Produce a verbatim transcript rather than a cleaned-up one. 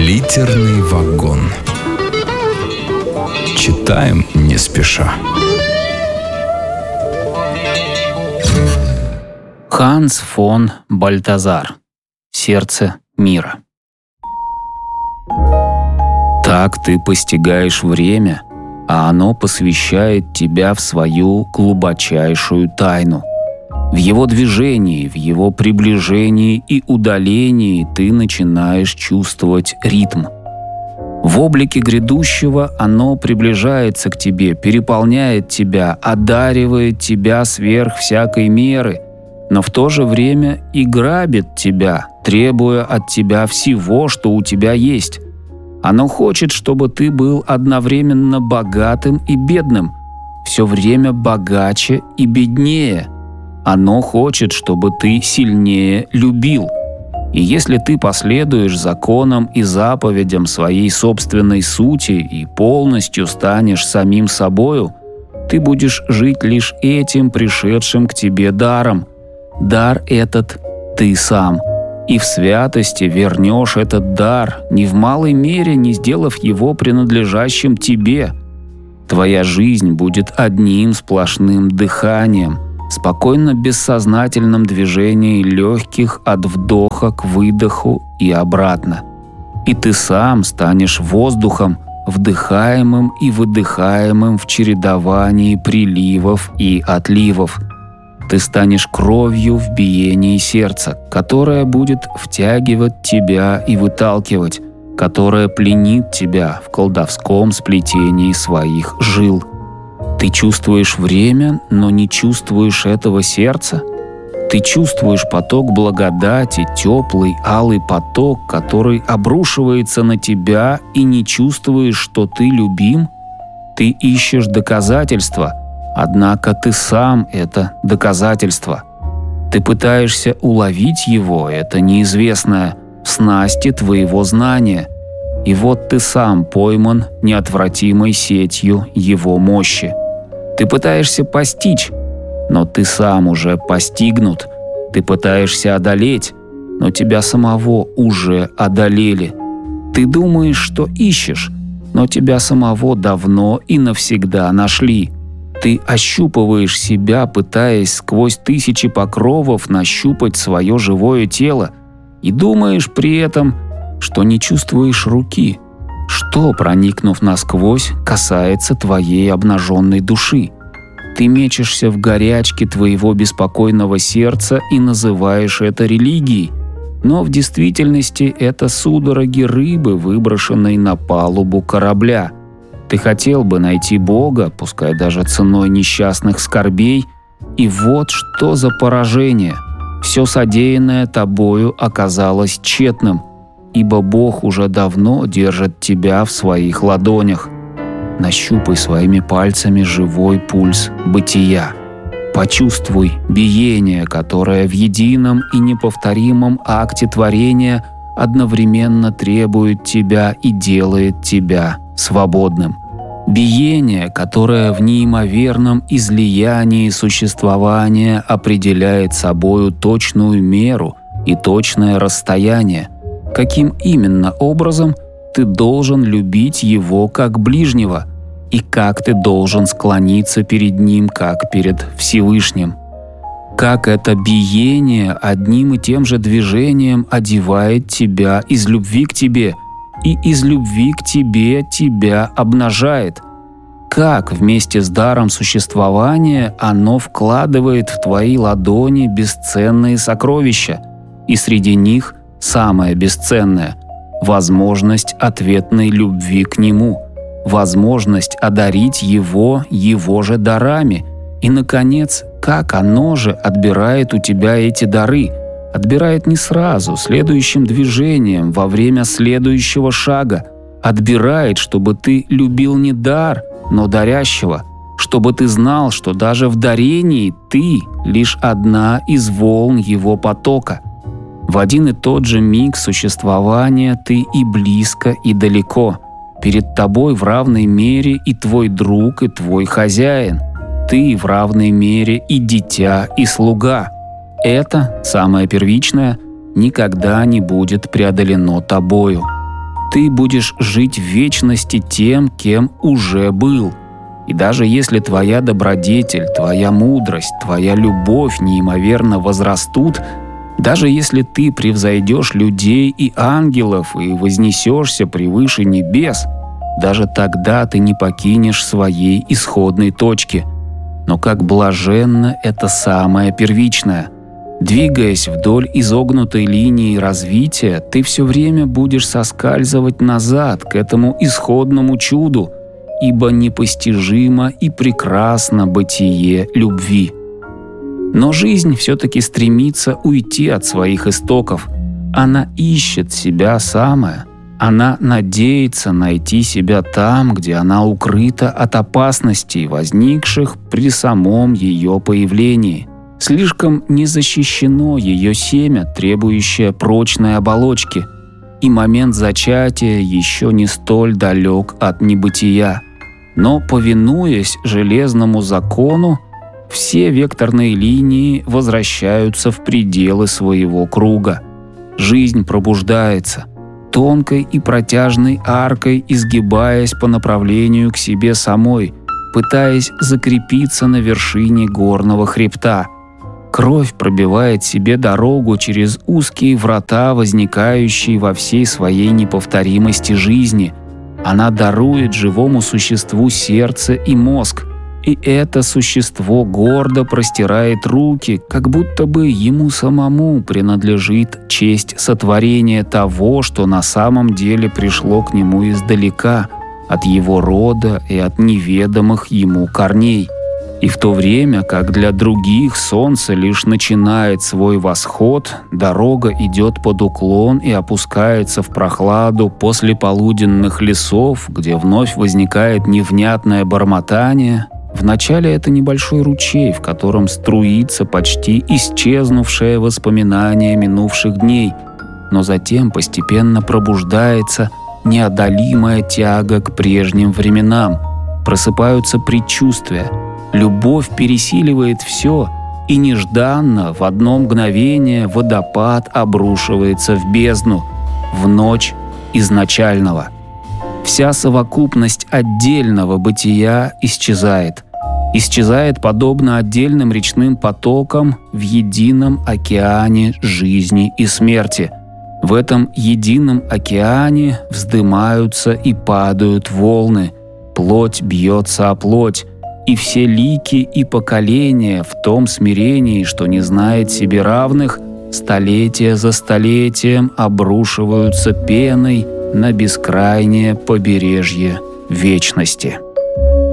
Литерный вагон. Читаем не спеша. Ханс фон Бальтазар. Сердце мира. Так ты постигаешь время, а оно посвящает тебя в свою глубочайшую тайну. В его движении, в его приближении и удалении ты начинаешь чувствовать ритм. В облике грядущего оно приближается к тебе, переполняет тебя, одаривает тебя сверх всякой меры, но в то же время и грабит тебя, требуя от тебя всего, что у тебя есть. Оно хочет, чтобы ты был одновременно богатым и бедным, все время богаче и беднее. Оно хочет, чтобы ты сильнее любил. И если ты последуешь законам и заповедям своей собственной сути и полностью станешь самим собою, ты будешь жить лишь этим пришедшим к тебе даром. Дар этот — ты сам. И в святости вернешь этот дар, ни в малой мере не сделав его принадлежащим тебе. Твоя жизнь будет одним сплошным дыханием, спокойно бессознательном движении легких от вдоха к выдоху и обратно. И ты сам станешь воздухом, вдыхаемым и выдыхаемым в чередовании приливов и отливов. Ты станешь кровью в биении сердца, которая будет втягивать тебя и выталкивать, которая пленит тебя в колдовском сплетении своих жил. Ты чувствуешь время, но не чувствуешь этого сердца. Ты чувствуешь поток благодати, теплый, алый поток, который обрушивается на тебя, и не чувствуешь, что ты любим. Ты ищешь доказательства, однако ты сам — это доказательство. Ты пытаешься уловить его, это неизвестное, в снасти твоего знания. И вот ты сам пойман неотвратимой сетью его мощи. Ты пытаешься постичь, но ты сам уже постигнут. Ты пытаешься одолеть, но тебя самого уже одолели. Ты думаешь, что ищешь, но тебя самого давно и навсегда нашли. Ты ощупываешь себя, пытаясь сквозь тысячи покровов нащупать свое живое тело, и думаешь при этом, что не чувствуешь руки, что, проникнув насквозь, касается твоей обнаженной души. Ты мечешься в горячке твоего беспокойного сердца и называешь это религией, но в действительности это судороги рыбы, выброшенной на палубу корабля. Ты хотел бы найти Бога, пускай даже ценой несчастных скорбей, и вот что за поражение. Все содеянное тобою оказалось тщетным, ибо Бог уже давно держит тебя в своих ладонях. Нащупай своими пальцами живой пульс бытия. Почувствуй биение, которое в едином и неповторимом акте творения одновременно требует тебя и делает тебя свободным. Биение, которое в неимоверном излиянии существования определяет собою точную меру и точное расстояние, каким именно образом ты должен любить его как ближнего и как ты должен склониться перед ним как перед Всевышним. Как это биение одним и тем же движением одевает тебя из любви к тебе и из любви к тебе тебя обнажает. Как вместе с даром существования оно вкладывает в твои ладони бесценные сокровища, и среди них самое бесценное — возможность ответной любви к Нему, возможность одарить Его Его же дарами, и, наконец, как оно же отбирает у тебя эти дары, отбирает не сразу, следующим движением, во время следующего шага, отбирает, чтобы ты любил не дар, но дарящего, чтобы ты знал, что даже в дарении ты лишь одна из волн его потока. В один и тот же миг существования ты и близко, и далеко. Перед тобой в равной мере и твой друг, и твой хозяин. Ты в равной мере и дитя, и слуга. Это, самое первичное, никогда не будет преодолено тобою. Ты будешь жить в вечности тем, кем уже был. И даже если твоя добродетель, твоя мудрость, твоя любовь неимоверно возрастут, даже если ты превзойдешь людей и ангелов и вознесешься превыше небес, даже тогда ты не покинешь своей исходной точки. Но как блаженно это самое первичное. Двигаясь вдоль изогнутой линии развития, ты все время будешь соскальзывать назад к этому исходному чуду, ибо непостижимо и прекрасно бытие любви. Но жизнь все-таки стремится уйти от своих истоков. Она ищет себя самая. Она надеется найти себя там, где она укрыта от опасностей, возникших при самом ее появлении. Слишком не защищено ее семя, требующее прочной оболочки, и момент зачатия еще не столь далек от небытия. Но, повинуясь железному закону, все векторные линии возвращаются в пределы своего круга. Жизнь пробуждается, тонкой и протяжной аркой изгибаясь по направлению к себе самой, пытаясь закрепиться на вершине горного хребта. Кровь пробивает себе дорогу через узкие врата, возникающие во всей своей неповторимости жизни. Она дарует живому существу сердце и мозг, и это существо гордо простирает руки, как будто бы ему самому принадлежит честь сотворения того, что на самом деле пришло к нему издалека, от его рода и от неведомых ему корней. И в то время, как для других солнце лишь начинает свой восход, дорога идет под уклон и опускается в прохладу после полуденных лесов, где вновь возникает невнятное бормотание. Вначале это небольшой ручей, в котором струится почти исчезнувшее воспоминание минувших дней, но затем постепенно пробуждается неодолимая тяга к прежним временам. Просыпаются предчувствия. Любовь пересиливает все, и нежданно в одно мгновение водопад обрушивается в бездну, в ночь изначального. Вся совокупность отдельного бытия исчезает. Исчезает подобно отдельным речным потокам в едином океане жизни и смерти. В этом едином океане вздымаются и падают волны, плоть бьется о плоть, и все лики и поколения в том смирении, что не знает себе равных, столетия за столетием обрушиваются пеной на бескрайнее побережье вечности.